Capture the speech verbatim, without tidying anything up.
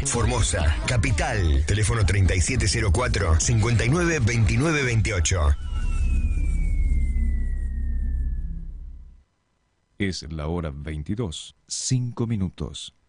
Formosa, Capital. Teléfono treinta y siete cero cuatro, cincuenta y nueve veintinueve veintiocho. Es la hora veintidós, cinco minutos.